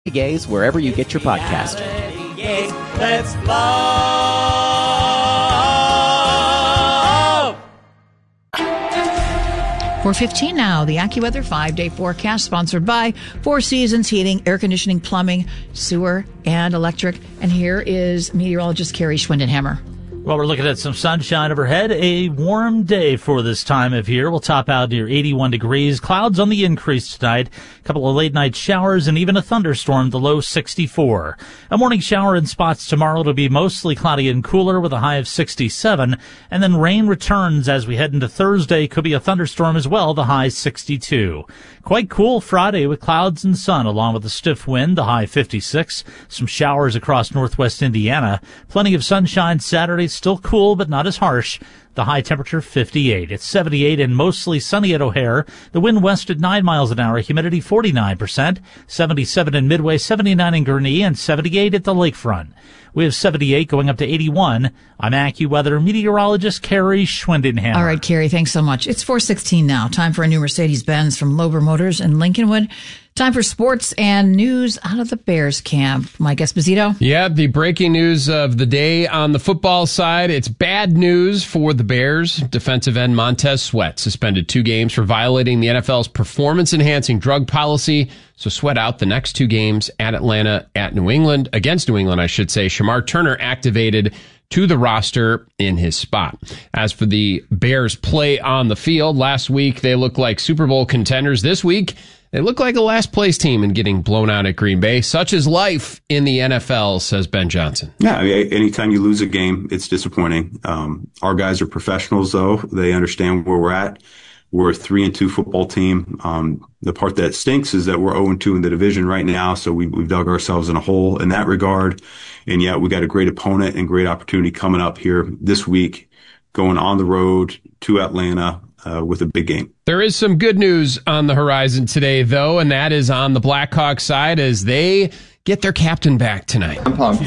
Gaze wherever you get your podcast. Let's love. 4:15 now. The AccuWeather 5-day forecast sponsored by Four Seasons Heating, Air Conditioning, Plumbing, Sewer, and Electric. And here is meteorologist Carrie Schwindenhammer. Well, we're looking at some sunshine overhead. A warm day for this time of year. We'll top out near 81 degrees. Clouds on the increase tonight. A couple of late night showers and even a thunderstorm, the low 64. A morning shower in spots tomorrow. It'll be mostly cloudy and cooler with a high of 67. And then rain returns as we head into Thursday. Could be a thunderstorm as well, the high 62. Quite cool Friday with clouds and sun along with a stiff wind, the high 56. Some showers across northwest Indiana. Plenty of sunshine Saturday. Still cool, but not as harsh. The high temperature 58. It's 78 and mostly sunny at O'Hare. The wind west at 9 miles an hour. Humidity 49%. 77 in Midway, 79 in Gurnee, and 78 at the lakefront. We have 78 going up to 81. I'm AccuWeather meteorologist Carrie Schwindenhammer. All right, Carrie, thanks so much. It's 4:16 now. Time for a new Mercedes-Benz from Lober Motors in Lincolnwood. Time for sports and news out of the Bears camp. Mike Esposito. Yeah, the breaking news of the day on the football side. It's bad news for the Bears. Defensive end Montez Sweat suspended 2 games for violating the NFL's performance-enhancing drug policy. So Sweat out the next 2 games at Atlanta, at New England, against New England, I should say. Shamar Turner activated to the roster in his spot. As for the Bears' play on the field, last week they looked like Super Bowl contenders. This week, they look like a last-place team in getting blown out at Green Bay. Such is life in the NFL, says Ben Johnson. Yeah, I mean, anytime you lose a game, it's disappointing. Our guys are professionals, though. They understand where we're at. We're a 3-2 football team. The part that stinks is that we're 0-2 in the division right now, so we've dug ourselves in a hole in that regard. And yet we got a great opponent and great opportunity coming up here this week, going on the road to Atlanta with a big game. There is some good news on the horizon today, though, and that is on the Blackhawks side as they get their captain back tonight. I'm pumped.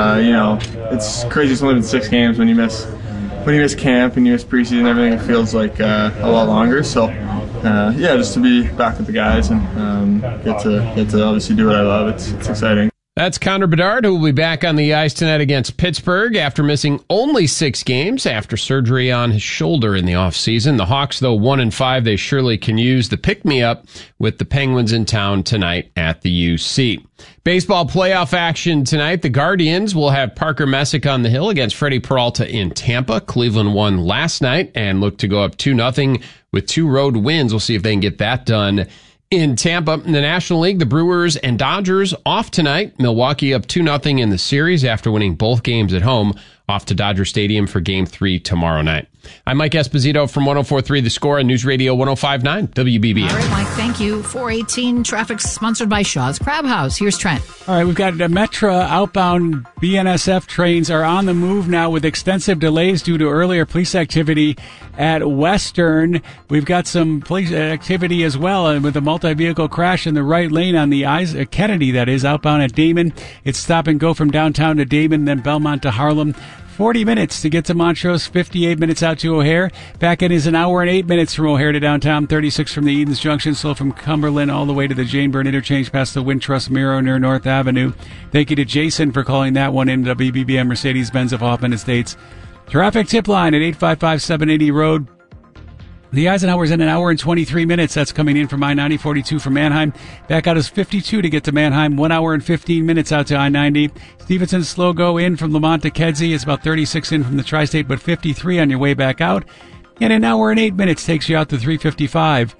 It's crazy. It's only been 6 games. When you miss camp and you miss preseason, everything, it feels like a lot longer. So, just to be back with the guys and get to obviously do what I love. It's exciting. That's Connor Bedard, who will be back on the ice tonight against Pittsburgh after missing only 6 games after surgery on his shoulder in the offseason. The Hawks, though, 1-5, they surely can use the pick-me-up with the Penguins in town tonight at the UC. Baseball playoff action tonight. The Guardians will have Parker Messick on the hill against Freddie Peralta in Tampa. Cleveland won last night and look to go up 2-0 with 2 road wins. We'll see if they can get that done in Tampa. In the National League, the Brewers and Dodgers off tonight. Milwaukee up 2-0 in the series after winning both games at home. Off to Dodger Stadium for Game 3 tomorrow night. I'm Mike Esposito from 104.3 The Score and News Radio 105.9 WBBM. All right, Mike, thank you. 4:18 traffic sponsored by Shaw's Crab House. Here's Trent. All right, we've got Metra outbound BNSF trains are on the move now with extensive delays due to earlier police activity at Western. We've got some police activity as well with a multi-vehicle crash in the right lane on the Kennedy, that is, outbound at Damon. It's stop and go from downtown to Damon, then Belmont to Harlem. 40 minutes to get to Montrose, 58 minutes out to O'Hare. Back in is an hour and 8 minutes from O'Hare to downtown, 36 from the Edens Junction, slow from Cumberland all the way to the Jane Byrne interchange past the Wintrust Mirror near North Avenue. Thank you to Jason for calling that one in, WBBM Mercedes-Benz of Hoffman Estates. Traffic tip line at 855-780 Road. The Eisenhower's in an hour and 23 minutes. That's coming in from I-90-42 from Manheim. Back out is 52 to get to Manheim. 1 hour and 15 minutes out to I-90. Stevenson's slow go in from Lamont to Kedzie. It's about 36 in from the Tri-State, but 53 on your way back out. And an hour and 8 minutes takes you out to 355.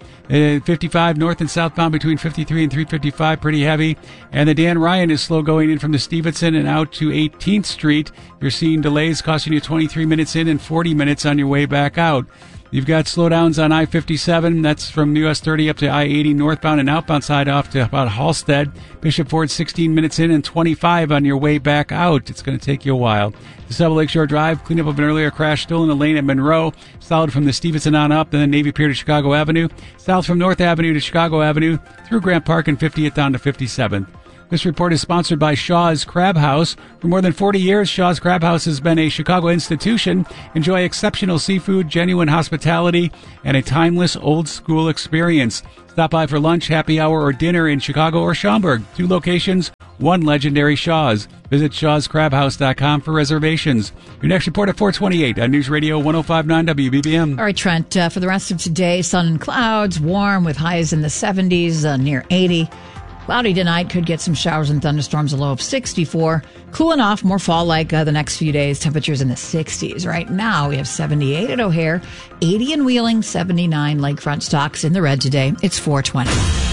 55 north and southbound between 53 and 355, pretty heavy. And the Dan Ryan is slow going in from the Stevenson and out to 18th Street. You're seeing delays costing you 23 minutes in and 40 minutes on your way back out. You've got slowdowns on I-57. That's from US 30 up to I-80 northbound and outbound side off to about Halstead. Bishop Ford 16 minutes in and 25 on your way back out. It's going to take you a while. The Double Lakeshore Drive, cleanup of an earlier crash still in the lane at Monroe. Solid from the Stevenson on up, and then Navy Pier to Chicago Avenue. South from North Avenue to Chicago Avenue through Grant Park and 50th down to 57th. This report is sponsored by Shaw's Crab House. For more than 40 years, Shaw's Crab House has been a Chicago institution. Enjoy exceptional seafood, genuine hospitality, and a timeless old-school experience. Stop by for lunch, happy hour, or dinner in Chicago or Schaumburg. 2 locations, 1 legendary Shaw's. Visit shawscrabhouse.com for reservations. Your next report at 428 on News Radio 105.9 WBBM. All right, Trent, for the rest of today, sun and clouds, warm with highs in the 70s, near 80. Cloudy tonight, could get some showers and thunderstorms, a low of 64. Cooling off, more fall-like the next few days, temperatures in the 60s. Right now, we have 78 at O'Hare, 80 in Wheeling, 79 lakefront. Stocks in the red today. It's 420.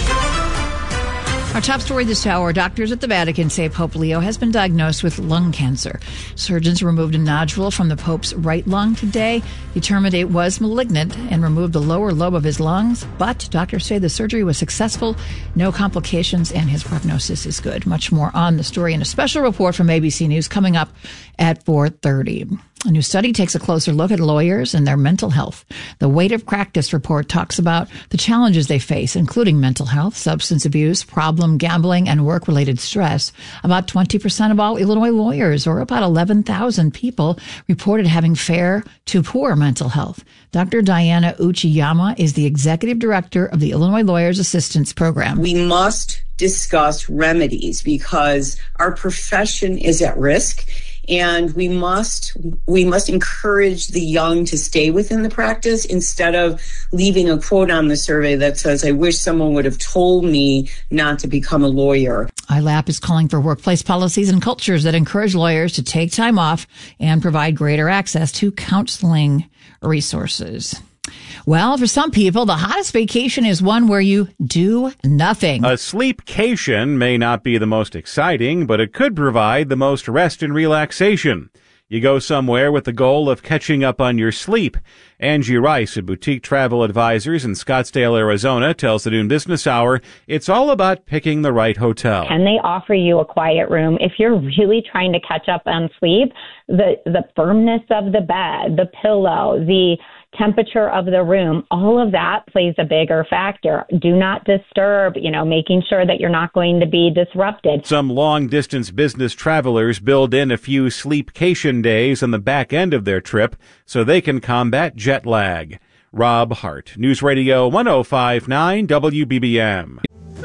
Our top story this hour, doctors at the Vatican say Pope Leo has been diagnosed with lung cancer. Surgeons removed a nodule from the Pope's right lung today, determined it was malignant, and removed the lower lobe of his lungs. But doctors say the surgery was successful, no complications, and his prognosis is good. Much more on the story in a special report from ABC News coming up at 4:30. A new study takes a closer look at lawyers and their mental health. The Weight of Practice report talks about the challenges they face, including mental health, substance abuse, problem gambling, and work-related stress. About 20% of all Illinois lawyers, or about 11,000 people, reported having fair to poor mental health. Dr. Diana Uchiyama is the executive director of the Illinois Lawyers Assistance Program. We must discuss remedies because our profession is at risk. And we must encourage the young to stay within the practice instead of leaving a quote on the survey that says, I wish someone would have told me not to become a lawyer. ILAP is calling for workplace policies and cultures that encourage lawyers to take time off and provide greater access to counseling resources. Well, for some people, the hottest vacation is one where you do nothing. A sleepcation may not be the most exciting, but it could provide the most rest and relaxation. You go somewhere with the goal of catching up on your sleep. Angie Rice at Boutique Travel Advisors in Scottsdale, Arizona, tells the Noon Business Hour it's all about picking the right hotel. Can they offer you a quiet room? If you're really trying to catch up on sleep, the firmness of the bed, the pillow, the temperature of the room, all of that plays a bigger factor. Do not disturb, making sure that you're not going to be disrupted. Some long-distance business travelers build in a few sleepcation days on the back end of their trip so they can combat jet lag. Rob Hart, News Radio 105.9 WBBM.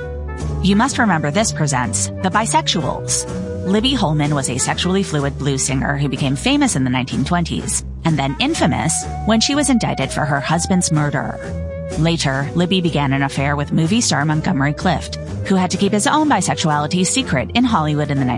You Must Remember This presents The Bisexuals. Libby Holman was a sexually fluid blues singer who became famous in the 1920s and then infamous when she was indicted for her husband's murder. Later, Libby began an affair with movie star Montgomery Clift, who had to keep his own bisexuality secret in Hollywood in the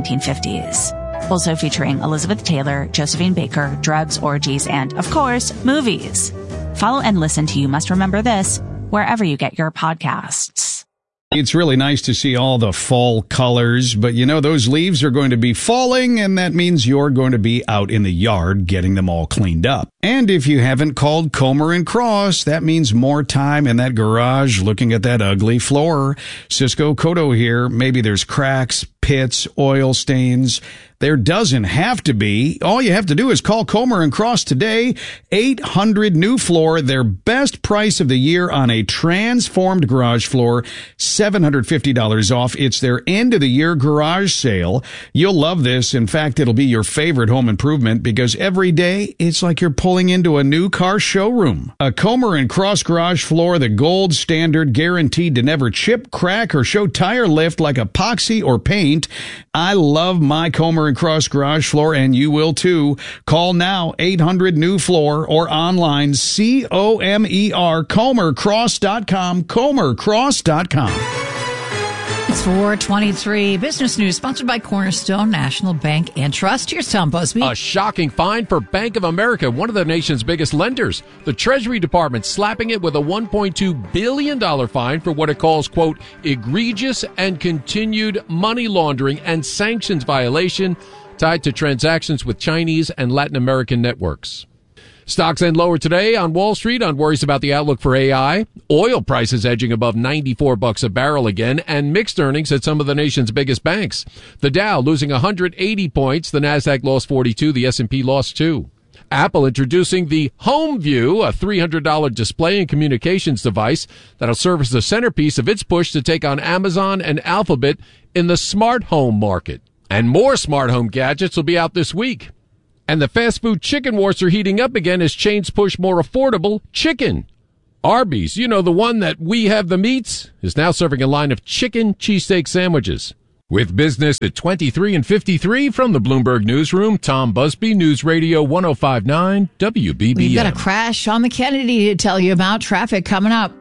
1950s. Also featuring Elizabeth Taylor, Josephine Baker, drugs, orgies, and, of course, movies. Follow and listen to You Must Remember This wherever you get your podcasts. It's really nice to see all the fall colors, but those leaves are going to be falling, and that means you're going to be out in the yard getting them all cleaned up. And if you haven't called Comer and Cross, that means more time in that garage looking at that ugly floor. Cisco Cotto here. Maybe there's cracks, pits, oil stains. There doesn't have to be. All you have to do is call Comer and Cross today. 800 new floor, their best price of the year on a transformed garage floor, $750 off. It's their end of the year garage sale. You'll love this. In fact, it'll be your favorite home improvement because every day it's like you're pulling into a new car showroom. A Comer and Cross garage floor, the gold standard, guaranteed to never chip, crack, or show tire lift like epoxy or paint. I love my Comer and Cross garage floor, and you will too. Call now, 800 new floor, or online, COMER, ComerCross.com, ComerCross.com. It's 423 Business News, sponsored by Cornerstone National Bank and Trust. Here's Tom Busby. A shocking fine for Bank of America, one of the nation's biggest lenders. The Treasury Department slapping it with a $1.2 billion fine for what it calls, quote, egregious and continued money laundering and sanctions violation tied to transactions with Chinese and Latin American networks. Stocks end lower today on Wall Street on worries about the outlook for AI. Oil prices edging above $94 a barrel again, and mixed earnings at some of the nation's biggest banks. The Dow losing 180 points. The Nasdaq lost 42. The S&P lost 2. Apple introducing the HomeView, a $300 display and communications device that'll serve as the centerpiece of its push to take on Amazon and Alphabet in the smart home market. And more smart home gadgets will be out this week. And the fast food chicken wars are heating up again as chains push more affordable chicken. Arby's, you know, the one that we have the meats, is now serving a line of chicken cheesesteak sandwiches. With business at 23 and 53 from the Bloomberg Newsroom, Tom Busby, News Radio 105.9 WBBM. We've got a crash on the Kennedy to tell you about. Traffic coming up.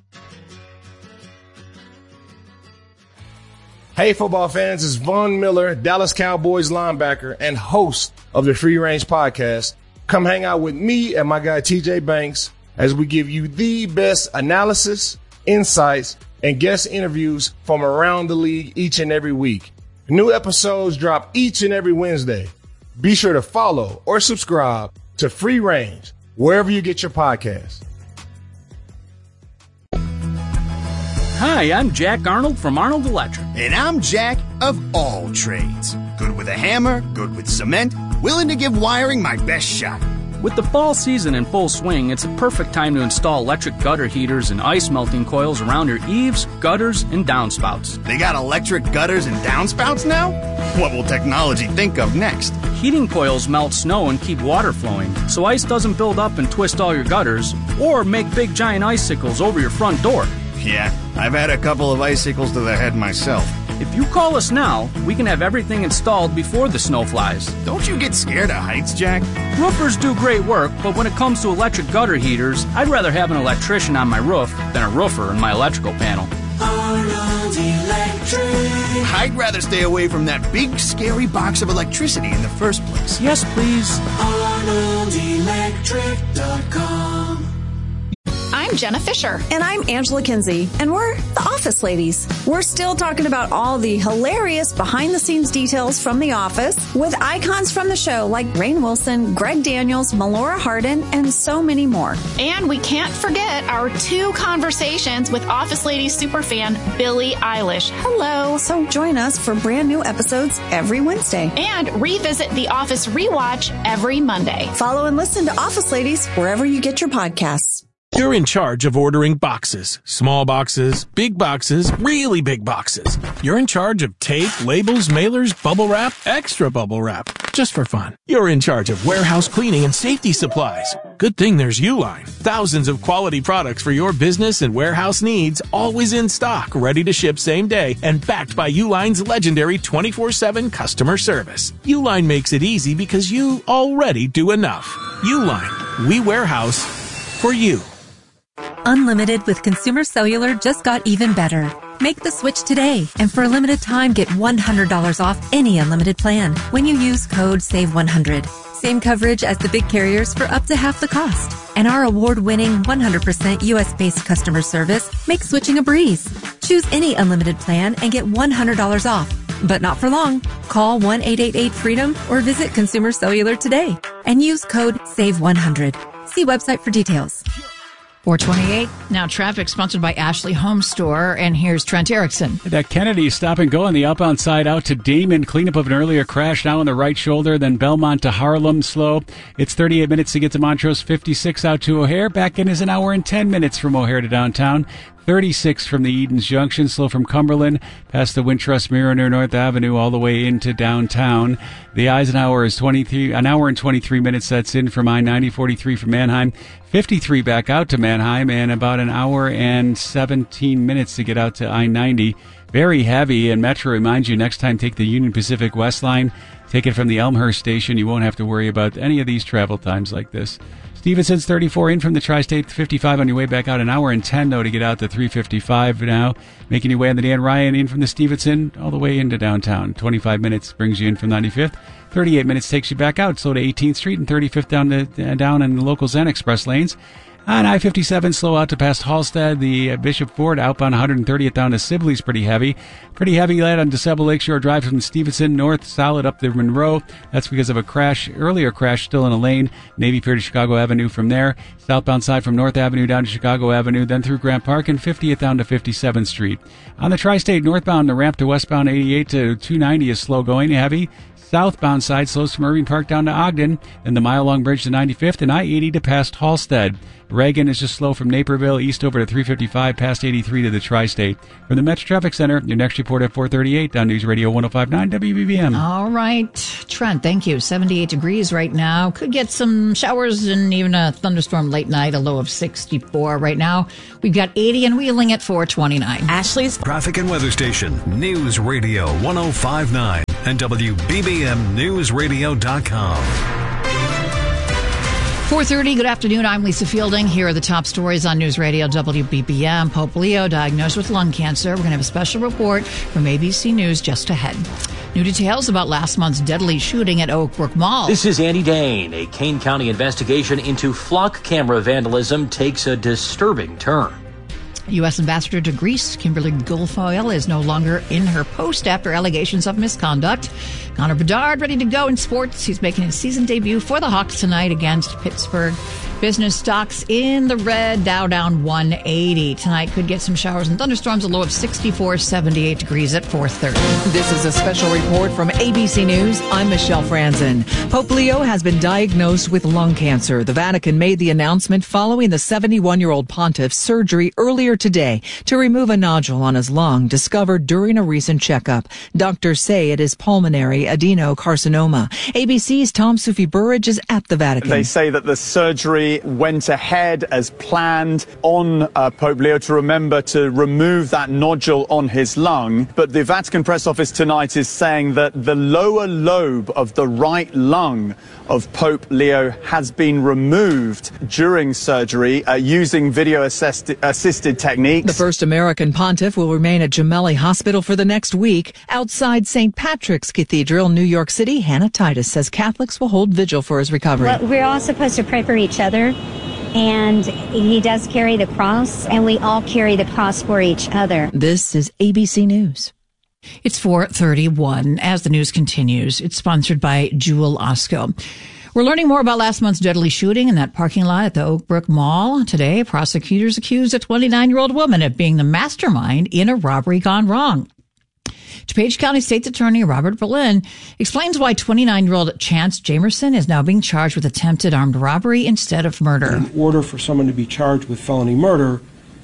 Hey, football fans, it's Von Miller, Dallas Cowboys linebacker and host of the Free Range Podcast. Come hang out with me and my guy TJ Banks as we give you the best analysis, insights, and guest interviews from around the league each and every week. New episodes drop each and every Wednesday. Be sure to follow or subscribe to Free Range wherever you get your podcasts. Hi, I'm Jack Arnold from Arnold Electric. And I'm Jack of all trades. Good with a hammer, good with cement, willing to give wiring my best shot. With the fall season in full swing, it's a perfect time to install electric gutter heaters and ice melting coils around your eaves, gutters, and downspouts. They got electric gutters and downspouts now? What will technology think of next? Heating coils melt snow and keep water flowing, so ice doesn't build up and twist all your gutters, or make big giant icicles over your front door. Yeah, I've had a couple of icicles to the head myself. If you call us now, we can have everything installed before the snow flies. Don't you get scared of heights, Jack? Roofers do great work, but when it comes to electric gutter heaters, I'd rather have an electrician on my roof than a roofer in my electrical panel. Arnold Electric. I'd rather stay away from that big, scary box of electricity in the first place. Yes, please. ArnoldElectric.com. I'm Jenna Fisher. And I'm Angela Kinsey. And we're the Office Ladies. We're still talking about all the hilarious behind-the-scenes details from The Office with icons from the show like Rainn Wilson, Greg Daniels, Melora Hardin, and so many more. And we can't forget our 2 conversations with Office Ladies superfan Billie Eilish. Hello. So join us for brand new episodes every Wednesday. And revisit The Office Rewatch every Monday. Follow and listen to Office Ladies wherever you get your podcasts. You're in charge of ordering boxes. Small boxes, big boxes, really big boxes. You're in charge of tape, labels, mailers, bubble wrap, extra bubble wrap, just for fun. You're in charge of warehouse cleaning and safety supplies. Good thing there's Uline. Thousands of quality products for your business and warehouse needs, always in stock, ready to ship same day, and backed by Uline's legendary 24/7 customer service. Uline makes it easy because you already do enough. Uline, we warehouse for you. Unlimited with Consumer Cellular just got even better. Make the switch today, and for a limited time, get $100 off any unlimited plan when you use code SAVE100. Same coverage as the big carriers for up to half the cost. And our award-winning 100% U.S.-based customer service makes switching a breeze. Choose any unlimited plan and get $100 off. But not for long. Call 1-888-FREEDOM or visit Consumer Cellular today and use code SAVE100. See website for details. 428. Now traffic sponsored by Ashley Home Store. And here's Trent Erickson. That Kennedy stop and go on the outbound side out to Damon. Cleanup of an earlier crash now on the right shoulder. Then Belmont to Harlem slow. It's 38 minutes to get to Montrose. 56 out to O'Hare. Back in is an hour and 10 minutes from O'Hare to downtown. 36 from the Edens Junction, slow from Cumberland, past the Wintrust Mirror near North Avenue, all the way into downtown. The Eisenhower is an hour and 23 minutes. That's in from I-90, 43 from Manheim, 53 back out to Manheim, and about an hour and 17 minutes to get out to I-90. Very heavy, and Metro reminds you next time take the Union Pacific West Line. Take it from the Elmhurst station. You won't have to worry about any of these travel times like this. Stevenson's 34 in from the Tri-State, 55 on your way back out. An hour and 10, though, to get out to 355 now. Making your way on the Dan Ryan in from the Stevenson all the way into downtown. 25 minutes brings you in from 95th. 38 minutes takes you back out, slow to 18th Street and 35th down in the local Zen Express lanes. On I-57, slow out to past Halstead. The Bishop Ford outbound 130th down to Sibley's pretty heavy. Pretty heavy led on DeSable Lakeshore Drive from Stevenson north, solid up to Monroe. That's because of a earlier crash still in a lane. Navy Pier to Chicago Avenue from there. Southbound side from North Avenue down to Chicago Avenue, then through Grant Park and 50th down to 57th Street. On the Tri-State northbound, the ramp to westbound 88 to 290 is slow going, heavy. southbound side slows from Irving Park down to Ogden, and the mile-long bridge to 95th and I-80 to past Halstead. Reagan is just slow from Naperville east over to 355 past 83 to the Tri-State. From the Metro Traffic Center, your next report at 4:38 on News Radio 105.9 WBBM. All right, Trent, thank you. 78 degrees right now. Could get some showers and even a thunderstorm late night, a low of 64 right now. We've got 80 and Wheeling at 429. Ashley's Traffic and Weather Station, News Radio 105.9 and WBBMNewsRadio.com. 4:30, good afternoon. I'm Lisa Fielding. Here are the top stories on News Radio WBBM. Pope Leo diagnosed with lung cancer. We're going to have a special report from ABC News just ahead. New details about last month's deadly shooting at Oak Brook Mall. This is Andy Dane. A Kane County investigation into flock camera vandalism takes a disturbing turn. U.S. Ambassador to Greece, Kimberly Guilfoyle, is no longer in her post after allegations of misconduct. Connor Bedard ready to go in sports. He's making his season debut for the Hawks tonight against Pittsburgh. Business stocks in the red, Dow down 180. Tonight could get some showers and thunderstorms, a low of 64, 78 degrees at 4:30. This is a special report from ABC News. I'm Michelle Franzen. Pope Leo has been diagnosed with lung cancer. The Vatican made the announcement following the 71-year-old pontiff's surgery earlier today to remove a nodule on his lung discovered during a recent checkup. Doctors say it is pulmonary adenocarcinoma. ABC's Tom Sufi Burridge is at the Vatican. They say that the surgery went ahead as planned on Pope Leo to remember to remove that nodule on his lung. But the Vatican press office tonight is saying that the lower lobe of the right lung of Pope Leo has been removed during surgery using video-assisted techniques. The first American pontiff will remain at Gemelli Hospital for the next week. Outside St. Patrick's Cathedral, New York City, Hannah Titus says Catholics will hold vigil for his recovery. Well, we're all supposed to pray for each other, and he does carry the cross, and we all carry the cross for each other. This is ABC News. It's 4:31. As the news continues, it's sponsored by Jewel Osco. We're learning more about last month's deadly shooting in that parking lot at the Oak Brook Mall. Today, prosecutors accused a 29-year-old woman of being the mastermind in a robbery gone wrong. DuPage County State's Attorney Robert Berlin explains why 29-year-old Chance Jamerson is now being charged with attempted armed robbery instead of murder. In order for someone to be charged with felony murder,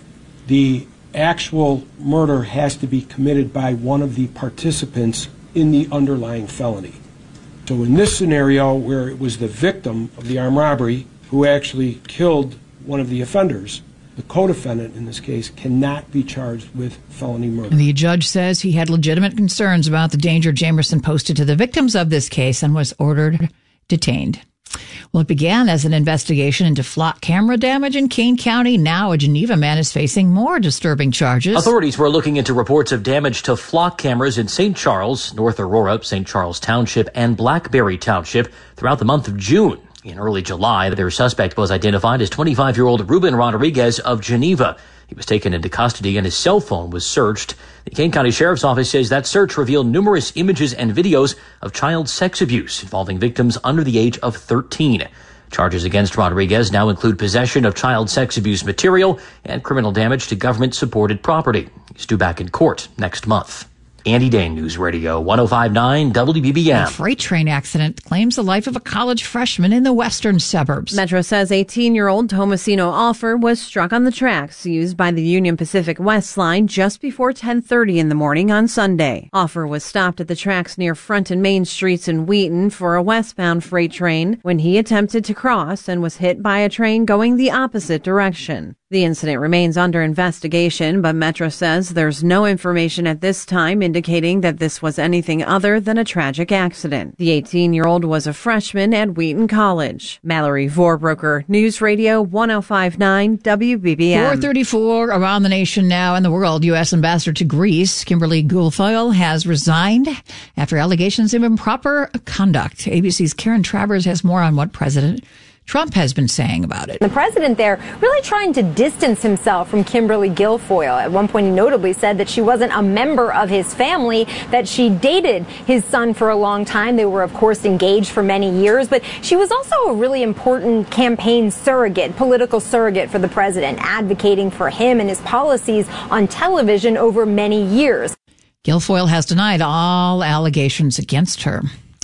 the actual murder has to be committed by one of the participants in the underlying felony. So in this scenario, where it was the victim of the armed robbery who actually killed one of the offenders, the co-defendant in this case cannot be charged with felony murder. The judge says he had legitimate concerns about the danger Jamerson posted to the victims of this case and was ordered detained. Well, it began as an investigation into flock camera damage in Kane County. Now a Geneva man is facing more disturbing charges. Authorities were looking into reports of damage to flock cameras in St. Charles, North Aurora, St. Charles Township, and Blackberry Township throughout the month of June. In early July, their suspect was identified as 25-year-old Ruben Rodriguez of Geneva. He was taken into custody and his cell phone was searched. The Kane County Sheriff's Office says that search revealed numerous images and videos of child sex abuse involving victims under the age of 13. Charges against Rodriguez now include possession of child sex abuse material and criminal damage to government-supported property. He's due back in court next month. Andy Dane, News Radio 105.9 WBBM. A freight train accident claims the life of a college freshman in the western suburbs. Metro says 18-year-old Tomasino Offer was struck on the tracks used by the Union Pacific West line just before 10:30 in the morning on Sunday. Offer was stopped at the tracks near Front and Main Streets in Wheaton for a westbound freight train when he attempted to cross and was hit by a train going the opposite direction. The incident remains under investigation, but Metro says there's no information at this time indicating that this was anything other than a tragic accident. The 18-year-old was a freshman at Wheaton College. Mallory Vorbroker, News Radio 105.9 WBBM. 4:34 around the nation now and the world. U.S. Ambassador to Greece, Kimberly Guilfoyle, has resigned after allegations of improper conduct. ABC's Karen Travers has more on what President Trump has been saying about it. The president there really trying to distance himself from Kimberly Guilfoyle. At one point, he notably said that she wasn't a member of his family, that she dated his son for a long time. They were, of course, engaged for many years, but she was also a really important campaign surrogate, political surrogate for the president, advocating for him and his policies on television over many years. Guilfoyle has denied all allegations against her.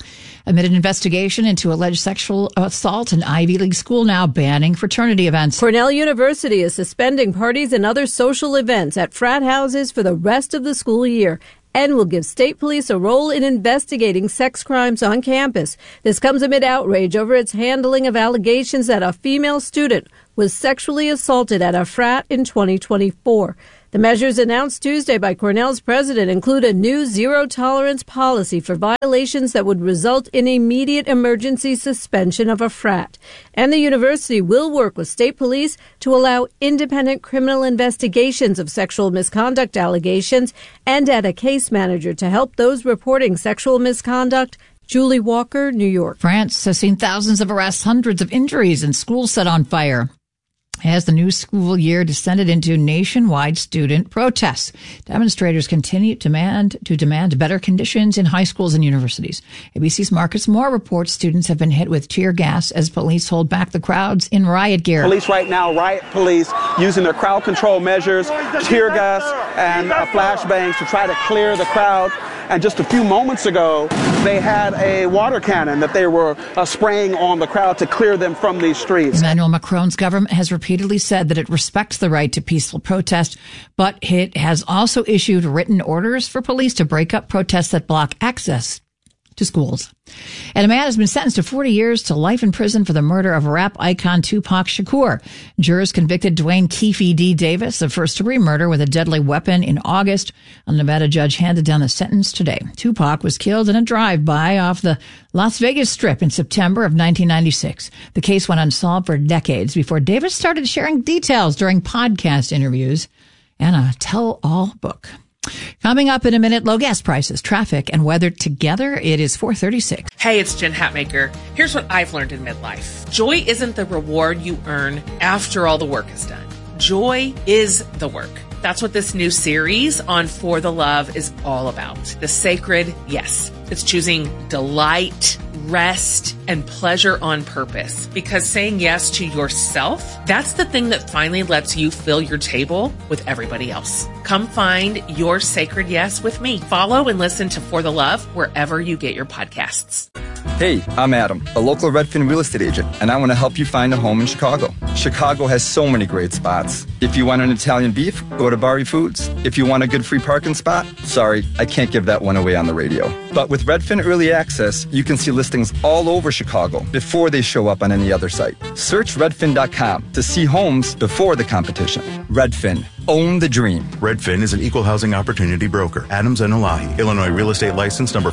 amid an investigation into alleged sexual assault. An Ivy League school now banning fraternity events. Cornell University is suspending parties and other social events at frat houses for the rest of the school year and will give state police a role in investigating sex crimes on campus. This comes amid outrage over its handling of allegations that a female student was sexually assaulted at a frat in 2024. The measures announced Tuesday by Cornell's president include a new zero-tolerance policy for violations that would result in immediate emergency suspension of a frat. And the university will work with state police to allow independent criminal investigations of sexual misconduct allegations and add a case manager to help those reporting sexual misconduct. Julie Walker, New York. France has seen thousands of arrests, hundreds of injuries, and schools set on fire as the new school year descended into nationwide student protests. Demonstrators continue to demand better conditions in high schools and universities. ABC's Marcus Moore reports students have been hit with tear gas as police hold back the crowds in riot gear. Police right now, riot police, using their crowd control measures, tear gas and flashbangs to try to clear the crowd. And just a few moments ago, they had a water cannon that they were spraying on the crowd to clear them from these streets. Emmanuel Macron's government has repeatedly said that it respects the right to peaceful protest, but it has also issued written orders for police to break up protests that block access to schools. And a man has been sentenced to 40 years to life in prison for the murder of rap icon Tupac Shakur. Jurors convicted Dwayne Keefe D. Davis of first-degree murder with a deadly weapon in August. A Nevada judge handed down the sentence today. Tupac was killed in a drive-by off the Las Vegas Strip in September of 1996. The case went unsolved for decades before Davis started sharing details during podcast interviews and a tell-all book. Coming up in a minute, low gas prices, traffic, and weather together. It is 4:36. Hey, it's Jen Hatmaker. Here's what I've learned in midlife. Joy isn't the reward you earn after all the work is done. Joy is the work. That's what this new series on For the Love is all about. The sacred yes. It's choosing delight, rest, and pleasure on purpose. Because saying yes to yourself, that's the thing that finally lets you fill your table with everybody else. Come find your sacred yes with me. Follow and listen to For the Love wherever you get your podcasts. Hey, I'm Adam, a local Redfin real estate agent, and I want to help you find a home in Chicago. Chicago has so many great spots. If you want an Italian beef, go to Bari Foods. If you want a good free parking spot, sorry, I can't give that one away on the radio. But with Redfin Early Access, you can see listings all over Chicago before they show up on any other site. Search redfin.com to see homes before the competition. Redfin. Own the dream. Redfin is an equal housing opportunity broker. Adams and Elahi, Illinois real estate license number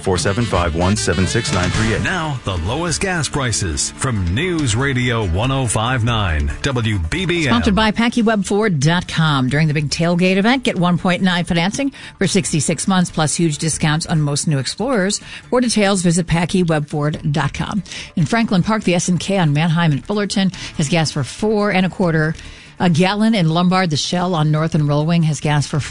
475176938. Now, the lowest gas prices from News Radio 105.9 WBBM. Sponsored by PackyWebFord.com. During the big tailgate event, get 1.9 financing for 66 months plus huge discounts on most new Explorers. For details, visit PackyWebFord.com. In Franklin Park, the S&K on Manheim and Fullerton has gas for $4.25 a gallon. In Lombard, the Shell on North and Roll Wing has gas for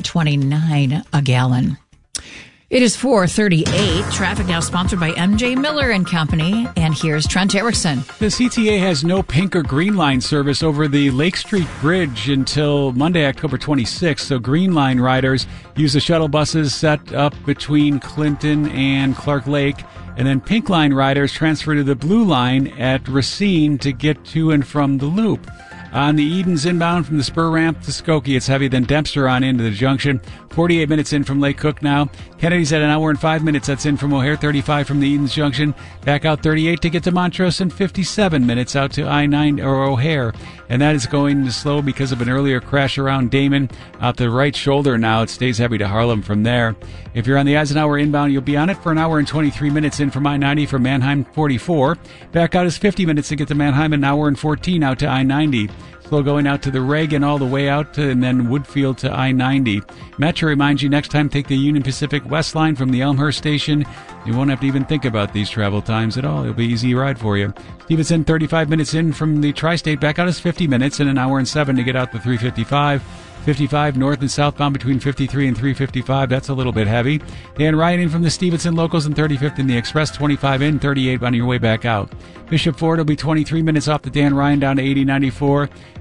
$4.29 a gallon. It is 4:38. Traffic now sponsored by MJ Miller and Company. And here's Trent Erickson. The CTA has no pink or green line service over the Lake Street Bridge until Monday, October 26th. So green line riders use the shuttle buses set up between Clinton and Clark Lake. And then pink line riders transfer to the blue line at Racine to get to and from the loop. On the Edens inbound from the spur ramp to Skokie, it's heavy, then Dempster on into the junction. 48 minutes in from Lake Cook now. Kennedy's at an hour and 5 minutes. That's in from O'Hare. 35 from the Edens junction. Back out 38 to get to Montrose, and 57 minutes out to I-9 or O'Hare. And that is going slow because of an earlier crash around Damon. Out the right shoulder now. It stays heavy to Harlem from there. If you're on the Eisenhower inbound, you'll be on it for an hour and 23 minutes in from I-90 from Manheim. 44. Back out is 50 minutes to get to Manheim. An hour and 14 out to I-90. Slow going out to the Reg and all the way out to, and then Woodfield to I-90. Metro reminds you next time take the Union Pacific West Line from the Elmhurst station. You won't have to even think about these travel times at all. It'll be an easy ride for you. Stevenson, 35 minutes in from the Tri-State. Back out is 50 minutes and an hour and 7 to get out the 355. 55 north and southbound between 53 and 355. That's a little bit heavy. Dan Ryan in from the Stevenson locals and 35th in the Express. 25 in, 38 on your way back out. Bishop Ford will be 23 minutes off the Dan Ryan down to 8094.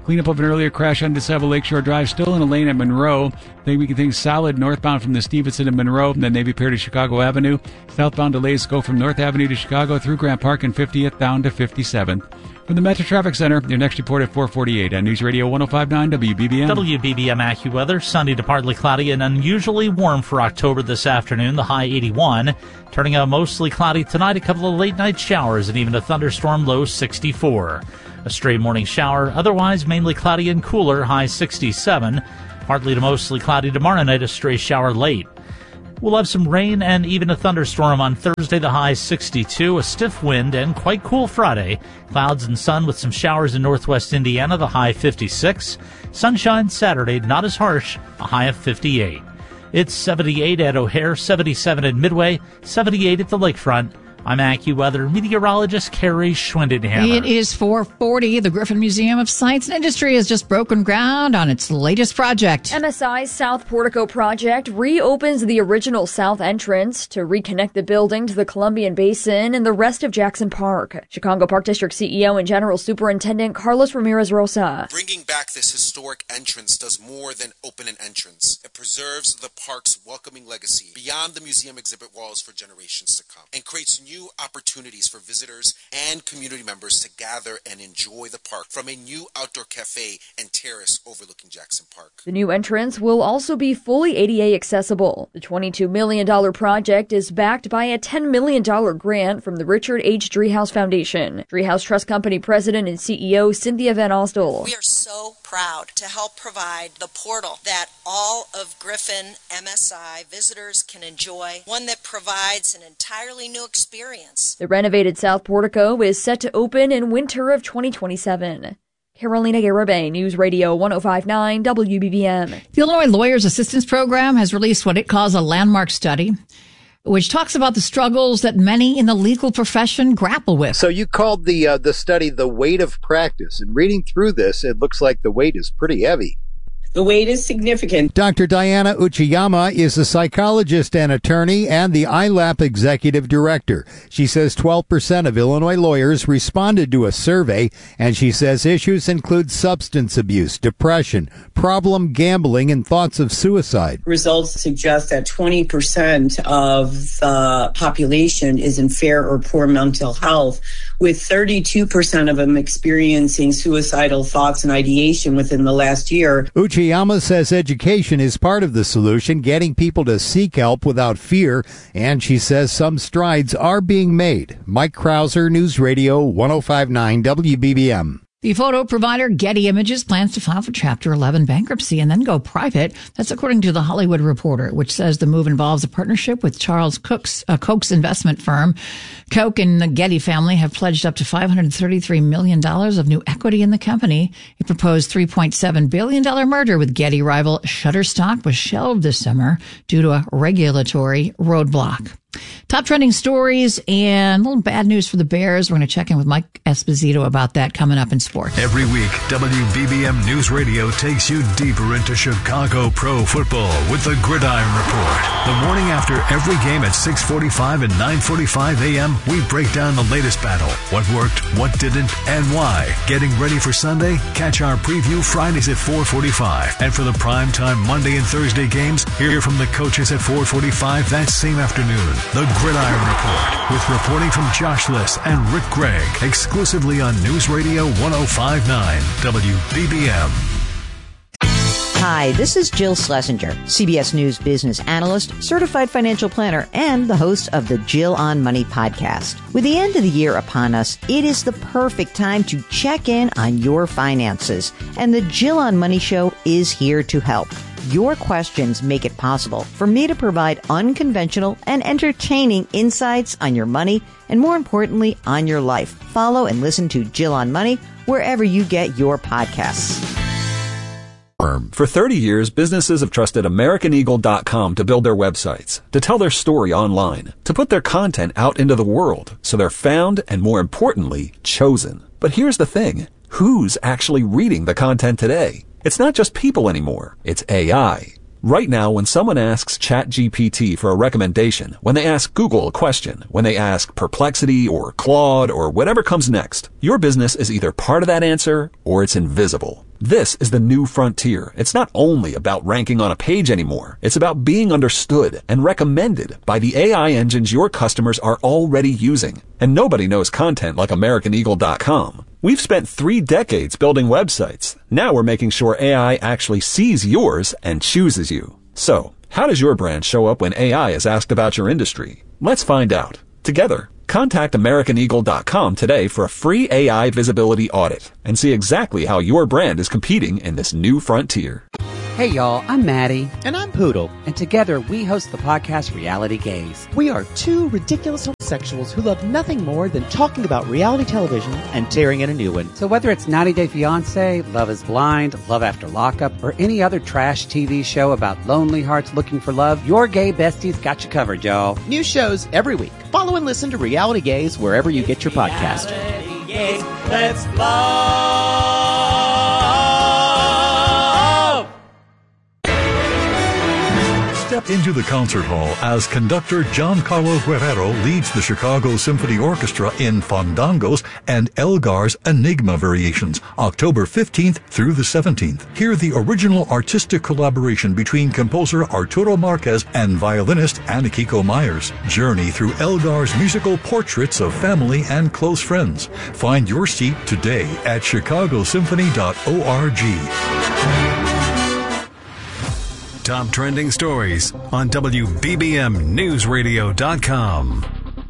Cleanup of an earlier crash on DeSable Lakeshore Drive, still in a lane at Monroe. Then we can think solid northbound from the Stevenson to Monroe, and then Navy Pier to Chicago Avenue. Southbound delays go from North Avenue to Chicago through Grant Park and 50th down to 57th. From the Metro Traffic Center, your next report at 4:48 on News Radio 105.9 WBBM. WBBM AccuWeather, sunny to partly cloudy and unusually warm for October this afternoon, the high 81. Turning out mostly cloudy tonight, a couple of late-night showers and even a thunderstorm, low 64. A stray morning shower, otherwise mainly cloudy and cooler, high 67. Partly to mostly cloudy tomorrow night, a stray shower late. We'll have some rain and even a thunderstorm on Thursday, the high 62, a stiff wind and quite cool Friday. Clouds and sun with some showers in northwest Indiana, the high 56. Sunshine Saturday, not as harsh, a high of 58. It's 78 at O'Hare, 77 at Midway, 78 at the Lakefront. I'm AccuWeather meteorologist Carrie Schwindenhammer. It is 4:40. The Griffin Museum of Science and Industry has just broken ground on its latest project. MSI's South Portico project reopens the original south entrance to reconnect the building to the Columbian Basin and the rest of Jackson Park. Chicago Park District CEO and General Superintendent Carlos Ramirez Rosa. Bringing back this historic entrance does more than open an entrance. It preserves the park's welcoming legacy beyond the museum exhibit walls for generations to come and creates new opportunities for visitors and community members to gather and enjoy the park from a new outdoor cafe and terrace overlooking Jackson Park. The new entrance will also be fully ADA accessible. The $22 million project is backed by a $10 million grant from the Richard H. Driehaus Foundation. Driehaus Trust Company President and CEO Cynthia Van Osdol. We are so proud to help provide the portal that all of Griffin MSI visitors can enjoy, one that provides an entirely new experience. The renovated South Portico is set to open in winter of 2027. Carolina Garibay, News Radio 105.9 WBBM. The Illinois Lawyers Assistance Program has released what it calls a landmark study, which talks about the struggles that many in the legal profession grapple with. So you called the study The Weight of Practice, and reading through this, it looks like the weight is pretty heavy. The weight is significant. Dr. Diana Uchiyama is a psychologist and attorney and the ILAP executive director. She says 12% of Illinois lawyers responded to a survey, and she says issues include substance abuse, depression, problem gambling, and thoughts of suicide. Results suggest that 20% of the population is in fair or poor mental health, with 32% of them experiencing suicidal thoughts and ideation within the last year. Uchiyama says education is part of the solution, getting people to seek help without fear, and she says some strides are being made. Mike Krauser, News Radio 105.9 WBBM. The photo provider Getty Images plans to file for Chapter 11 bankruptcy and then go private. That's according to The Hollywood Reporter, which says the move involves a partnership with Charles Koch's investment firm. Koch and the Getty family have pledged up to $533 million of new equity in the company. A proposed $3.7 billion merger with Getty rival Shutterstock was shelved this summer due to a regulatory roadblock. Top trending stories and a little bad news for the Bears. We're going to check in with Mike Esposito about that coming up in sports. Every week, WBBM News Radio takes you deeper into Chicago pro football with the Gridiron Report. The morning after every game at 6:45 and 9:45 a.m., we break down the latest battle, what worked, what didn't, and why. Getting ready for Sunday? Catch our preview Fridays at 4:45. And for the primetime Monday and Thursday games, hear from the coaches at 4:45 that same afternoon. The Gridiron Report, with reporting from Josh Liss and Rick Gregg, exclusively on News Radio 105.9 WBBM. Hi, this is Jill Schlesinger, CBS News business analyst, certified financial planner, and the host of the Jill on Money podcast. With the end of the year upon us, it is the perfect time to check in on your finances, and the Jill on Money show is here to help. Your questions make it possible for me to provide unconventional and entertaining insights on your money and, more importantly, on your life. Follow and listen to Jill on Money wherever you get your podcasts. For 30 years, businesses have trusted AmericanEagle.com to build their websites, to tell their story online, to put their content out into the world so they're found and, more importantly, chosen. But here's the thing. Who's actually reading the content today? It's not just people anymore. It's AI. Right now, when someone asks ChatGPT for a recommendation, when they ask Google a question, when they ask Perplexity or Claude or whatever comes next, your business is either part of that answer or it's invisible. This is the new frontier. It's not only about ranking on a page anymore. It's about being understood and recommended by the AI engines your customers are already using. And nobody knows content like AmericanEagle.com. We've spent 3 decades building websites. Now we're making sure AI actually sees yours and chooses you. So, how does your brand show up when AI is asked about your industry? Let's find out. Together. Contact AmericanEagle.com today for a free AI visibility audit and see exactly how your brand is competing in this new frontier. Hey y'all, I'm Maddie. And I'm Poodle. And together we host the podcast Reality Gaze. We are 2 ridiculous homosexuals who love nothing more than talking about reality television and tearing in a new one. So whether it's 90 Day Fiance, Love is Blind, Love After Lockup, or any other trash TV show about lonely hearts looking for love, your gay besties got you covered, y'all. New shows every week. Follow and listen to Reality Gaze wherever you get your podcast. Reality Gaze, let's love. Step into the concert hall as conductor Giancarlo Guerrero leads the Chicago Symphony Orchestra in Fandangos and Elgar's Enigma Variations, October 15th through the 17th. Hear the original artistic collaboration between composer Arturo Marquez and violinist Anakiko Myers. Journey through Elgar's musical portraits of family and close friends. Find your seat today at chicagosymphony.org. Top trending stories on WBBMNewsRadio.com.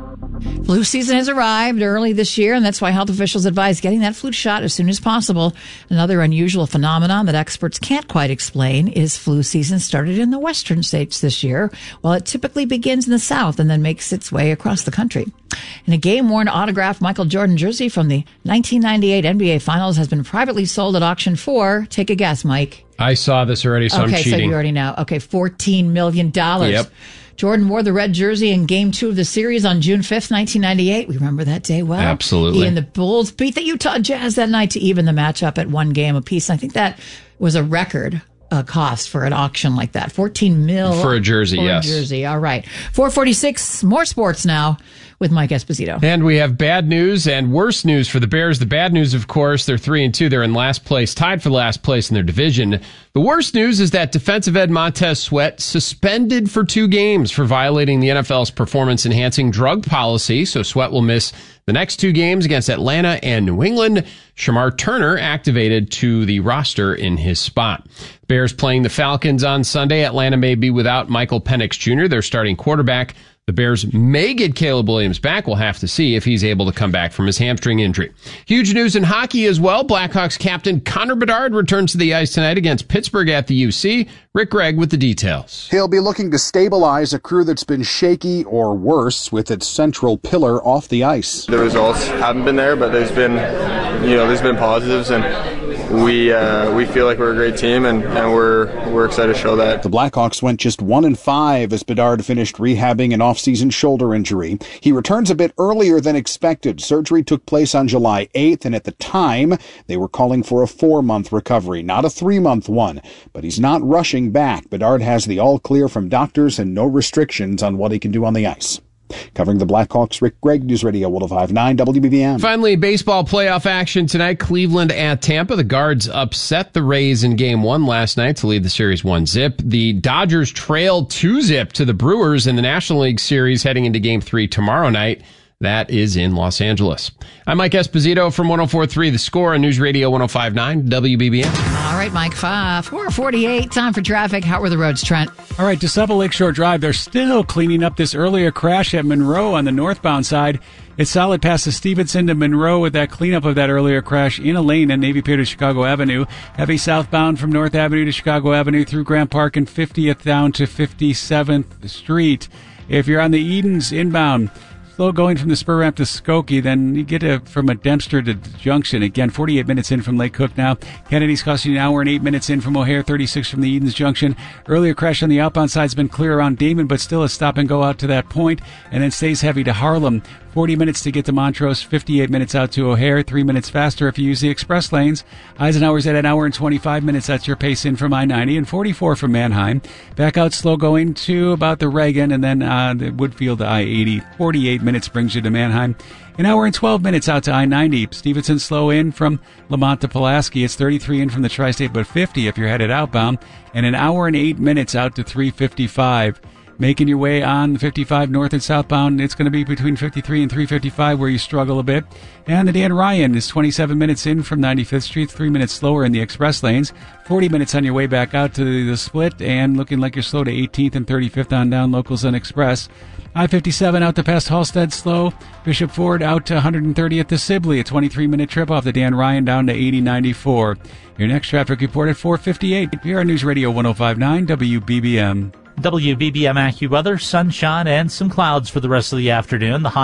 Flu season has arrived early this year, and that's why health officials advise getting that flu shot as soon as possible. Another unusual phenomenon that experts can't quite explain is flu season started in the western states this year, while it typically begins in the south and then makes its way across the country. And a game-worn autographed Michael Jordan jersey from the 1998 NBA Finals has been privately sold at auction for, take a guess, Mike. I saw this already, so I'm cheating. Okay, so you already know. Okay, $14 million. Yep. Jordan wore the red jersey in Game 2 of the series on June 5th, 1998. We remember that day well. Absolutely. He and the Bulls beat the Utah Jazz that night to even the matchup at 1 game apiece. I think that was a record cost for an auction like that. $14 million. For a jersey, yes. For a jersey, all right. 4:46, more sports now with Mike Esposito. And we have bad news and worse news for the Bears. The bad news, of course, they're 3-2. They're in last place, tied for last place in their division. The worst news is that defensive end Montez Sweat suspended for 2 games for violating the NFL's performance-enhancing drug policy. So Sweat will miss the next 2 games against Atlanta and New England. Shamar Turner activated to the roster in his spot. Bears playing the Falcons on Sunday. Atlanta may be without Michael Penix Jr., their starting quarterback. The Bears may get Caleb Williams back. We'll have to see if he's able to come back from his hamstring injury. Huge news in hockey as well. Blackhawks captain Connor Bedard returns to the ice tonight against Pittsburgh at the UC. Rick Gregg with the details. He'll be looking to stabilize a crew that's been shaky or worse with its central pillar off the ice. The results haven't been there, but there's been positives, and we feel like we're a great team, and we're excited to show that. The Blackhawks went just 1-5 as Bedard finished rehabbing an off-season shoulder injury. He returns a bit earlier than expected. Surgery took place on July 8th, and at the time, they were calling for a 4-month recovery, not a 3-month one. But he's not rushing back. Bedard has the all-clear from doctors and no restrictions on what he can do on the ice. Covering the Blackhawks, Rick Gregg, News Radio 105.9 WBBM. Finally, baseball playoff action tonight. Cleveland at Tampa. The Guards upset the Rays in Game 1 last night to lead the series 1-0. The Dodgers trailed 2-0 to the Brewers in the National League Series heading into Game 3 tomorrow night. That is in Los Angeles. I'm Mike Esposito from 104.3 The Score on News Radio 105.9 WBBM. All right, Mike, 4:48. Time for traffic. How were the roads, Trent? All right, DeSable Lakeshore Drive. They're still cleaning up this earlier crash at Monroe on the northbound side. It's solid past the Stevenson to Monroe with that cleanup of that earlier crash in a lane at Navy Pier to Chicago Avenue. Heavy southbound from North Avenue to Chicago Avenue through Grant Park and 50th down to 57th Street. If you're on the Edens inbound, slow going from the spur ramp to Skokie, then you get from a Dempster to Junction. Again, 48 minutes in from Lake Cook now. Kennedy's costing you an hour and 8 minutes in from O'Hare, 36 from the Edens Junction. Earlier crash on the outbound side has been clear around Damon, but still a stop and go out to that point, and then stays heavy to Harlem. 40 minutes to get to Montrose, 58 minutes out to O'Hare, 3 minutes faster if you use the express lanes. Eisenhower's at an hour and 25 minutes. That's your pace in from I-90, and 44 from Manheim. Back out slow going to about the Reagan, and then the Woodfield to I-80. 48 minutes brings you to Manheim. An hour and 12 minutes out to I-90. Stevenson slow in from Lamont to Pulaski. It's 33 in from the Tri-State, but 50 if you're headed outbound. And an hour and 8 minutes out to 355. Making your way on the 55 north and southbound, it's going to be between 53 and 355 where you struggle a bit. And the Dan Ryan is 27 minutes in from 95th Street, 3 minutes slower in the express lanes. 40 minutes on your way back out to the split, and looking like you're slow to 18th and 35th on down locals and express. I-57 out to past Halstead slow. Bishop Ford out to 130th to Sibley, a 23-minute trip off the Dan Ryan down to 8094. Your next traffic report at 4:58. Here on News Radio 105.9 WBBM. WBBM AccuWeather, sunshine and some clouds for the rest of the afternoon. The high